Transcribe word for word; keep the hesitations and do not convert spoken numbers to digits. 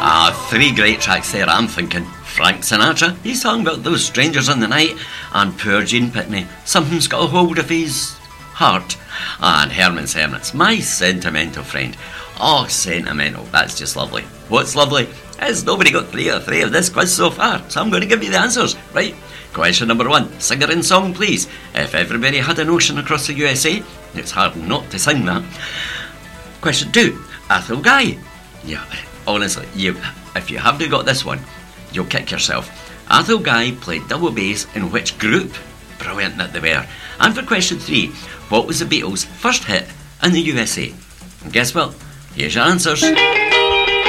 Ah, three great tracks there. I'm thinking Frank Sinatra, he sung about those strangers in the night, and poor Gene Pitney, something's got a hold of his heart. And Herman's Hermits, my sentimental friend. Oh, sentimental, that's just lovely. What's lovely is nobody got three out of three of this quiz so far, so I'm going to give you the answers, right? Question number one, singer and song please. If everybody had an ocean across the U S A, it's hard not to sing that. Question two, Athol Guy. Yeah, honestly, you, if you haven't got this one, you'll kick yourself. Athol Guy played double bass in which group? Brilliant that they were. And for question three, what was the Beatles' first hit in the U S A? And guess what? Here's your answers.